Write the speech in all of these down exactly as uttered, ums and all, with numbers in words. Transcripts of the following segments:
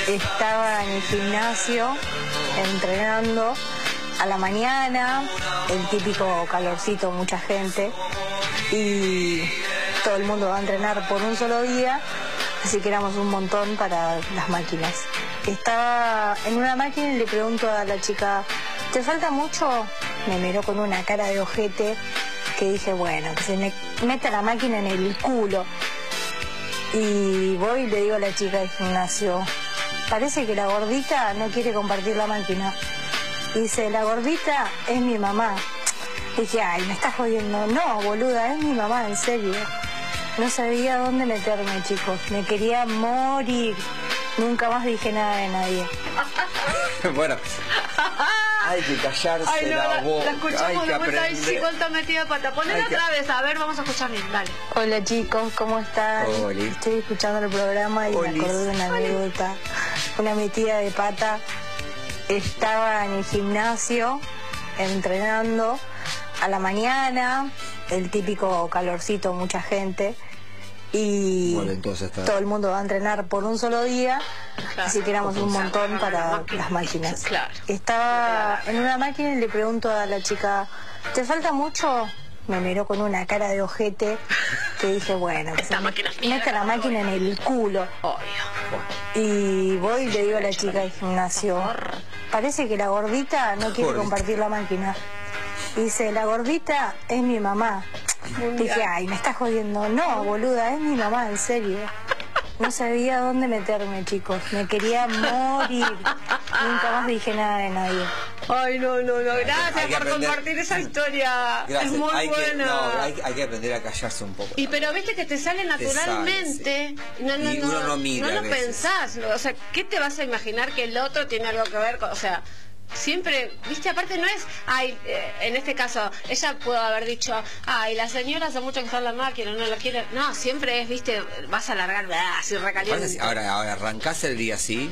Estaba en el gimnasio entrenando a la mañana, el típico calorcito, mucha gente, y todo el mundo va a entrenar por un solo día, así que éramos un montón para las máquinas. Estaba en una máquina y le pregunto a la chica, ¿te falta mucho? Me miró con una cara de ojete que dije, bueno, que se me meta la máquina en el culo. Y voy y le digo a la chica del gimnasio, parece que la gordita no quiere compartir la máquina. Y dice, la gordita es mi mamá. Dije, ay, me estás jodiendo. No, boluda, es mi mamá, en serio. No sabía dónde meterme, chicos. Me quería morir. Nunca más dije nada de nadie. Bueno, hay que callarse Ay, no, la, la boca. La escuchamos hay que de vuelta. Ay, aprender. sí, cuánto metida de pata. Ponela Hay que- otra vez, a ver, vamos a escuchar bien, dale. Hola chicos, ¿cómo están? Oli. Estoy escuchando el programa y Olis. me acordé de una anécdota. Una metida de pata. Estaba en el gimnasio entrenando a la mañana, el típico calorcito, mucha gente, y Bueno, entonces está- todo el mundo va a entrenar por un solo día, Claro. así que éramos un montón para Máquinas. las máquinas. Claro. Estaba en una máquina y le pregunto a la chica, ¿te falta mucho? Me miró con una cara de ojete que dije, bueno, que se Esta me máquina es mía, meta la máquina en el culo. Obvio. Y voy y le digo a la chica del gimnasio, parece que la gordita no quiere Gordita. compartir la máquina. Y dice, la gordita es mi mamá. Dije, ay, me estás jodiendo. No, boluda, es mi mamá, en serio. No sabía dónde meterme, chicos. Me quería morir. Nunca más dije nada de nadie. Ay, no, no, no. Gracias Hay que por aprender. compartir esa historia. Gracias. Es muy hay que, buena. no, hay, hay que aprender a callarse un poco. Y pero viste que te sale naturalmente. No, no, Y no, uno no mira no a lo veces. pensás. O sea, ¿qué te vas a imaginar que el otro tiene algo que ver con.? O sea, siempre, viste, aparte no es, ay, eh, en este caso, ella pudo haber dicho, ay, la señora hace mucho que está en la máquina, no la quiere. No, siempre es, viste, vas a alargar, blah, así recaliente. Ahora, ahora arrancás el día así.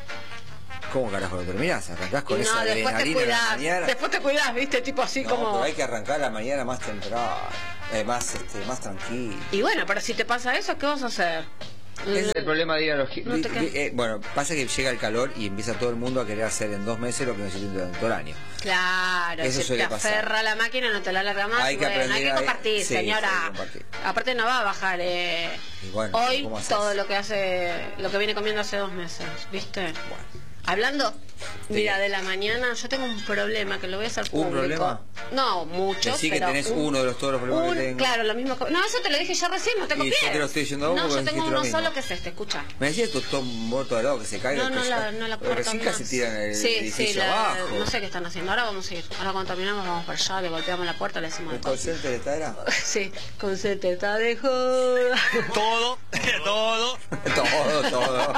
¿Cómo carajo lo terminás? Arrancás con Y esa no, después te adrenalina en la cuidás, mañana. después te cuidás, viste, tipo así No, como. pero hay que arrancar la mañana más temprano, eh, más, este, más tranquilo. Y bueno, pero si te pasa eso, ¿qué vas a hacer? Ese es el problema de ir a los gi- No te di- quedas. di- eh, bueno, pasa que llega el calor y empieza todo el mundo a querer hacer en dos meses lo que necesita durante todo el año. Claro, Eso si suele te pasar. aferra la máquina, no te la larga más. Hay que bueno, hay aprender que a- compartir, sí, señora. sí, hay que compartir. Aparte no va a bajar eh, Y bueno, hoy ¿cómo haces? todo lo que hace, lo que viene comiendo hace dos meses, ¿viste? Bueno. Hablando, ¿De mira, qué? de la mañana, yo tengo un problema que lo voy a hacer ¿Un público. problema? No, muchos, Decí que pero tenés un- uno de los todos los problemas un- que tengo. Claro, lo mismo. co- No, eso te lo dije yo recién, no te Y copies. yo te lo estoy diciendo a vos No, porque yo dijiste tengo lo uno mismo. solo que es este, escucha. Me decías tu tom muerto de lado que se caiga. No, no que la, ya- no la pero cortan recién más. casi tiran el Sí, sí, edificio la- abajo. no sé qué están haciendo. Ahora vamos a ir. Ahora cuando terminamos vamos para allá, le golpeamos la puerta, le decimos ¿El de call todo. center está era? Sí, con seteta de joda. Todo, todo. Todo, todo.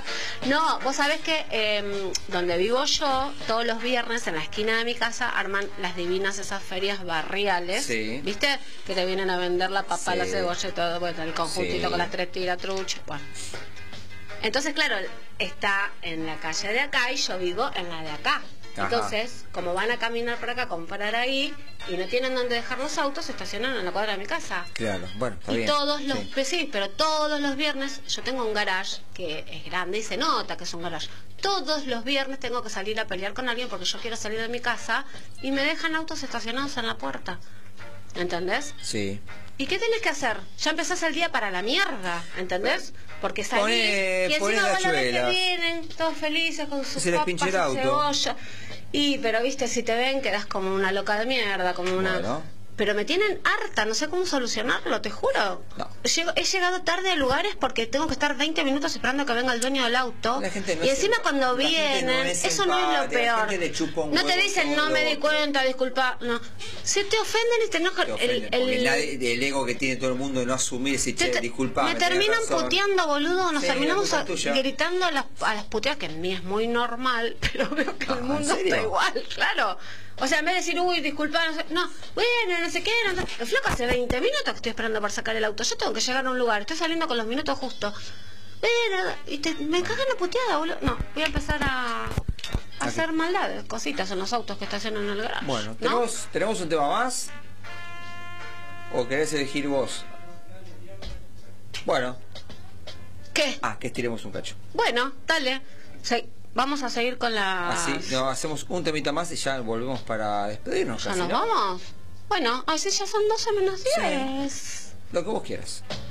No, vos sabés que eh, donde vivo yo, todos los viernes en la esquina de mi casa arman las divinas esas ferias barriales. Sí. ¿Viste? Que te vienen a vender la papa, Sí. la cebolla y todo, bueno, el conjuntito Sí. con las tres tiras, truchas. Bueno. Entonces, claro, está en la calle de acá y yo vivo en la de acá. Ajá. Entonces, como van a caminar por acá a comprar ahí y no tienen donde dejar los autos, se estacionan en la cuadra de mi casa. Claro, bueno, está Y bien. todos los, Sí. pues sí, pero todos los viernes yo tengo un garage que es grande y se nota que es un garage. Todos los viernes tengo que salir a pelear con alguien porque yo quiero salir de mi casa y me dejan autos estacionados en la puerta. ¿Entendés? Sí. ¿Y qué tenés que hacer? Ya empezás el día para la mierda, ¿entendés? Porque salís Poné- y poné encima la vos la ves que chuela. vienen todos felices con sus Se les papas pinche y el auto. cebolla. Y, pero viste, si te ven quedás como una loca de mierda, como una... Bueno. Pero me tienen harta, no sé cómo solucionarlo, te juro. No. Llego- he llegado tarde a lugares porque tengo que estar veinte minutos esperando que venga el dueño del auto. La gente no y es encima empa- cuando la gente no vienen, es eso no es lo empática, la peor. gente le chupa un No te huevo dicen, todo no me lo di otro. cuenta, disculpa. No. Se te ofenden y te enojan. Te El- ofenden, porque el- la- el ego que tiene todo el mundo de no asumir ese te- che, te- disculpa. me terminan puteando, boludo. Nos Sí, terminamos la a- culpa es tuya. gritando a las, a las puteas, que en mí es muy normal, pero veo que Ah, el ¿en mundo serio? está igual, claro. O sea, en vez de decir, uy, disculpa, no sé, no, bueno, no sé qué, no, no. El flaco hace veinte minutos que estoy esperando para sacar el auto. Yo tengo que llegar a un lugar, estoy saliendo con los minutos justos. Bueno, y te, me cagan la puteada, boludo. No, voy a empezar a, a ¿A hacer maldades, cositas en los autos que estacionan en el garage. Bueno, ¿no? ¿tenemos, ¿tenemos un tema más? ¿O querés elegir vos? Bueno. ¿Qué? Ah, que estiremos un cacho. Bueno, dale. Se- vamos a seguir con la... Así, no, hacemos un temita más y ya volvemos para despedirnos. ¿Ya casi, nos ¿no? vamos? Bueno, así ya son doce menos Sí. diez. Lo que vos quieras.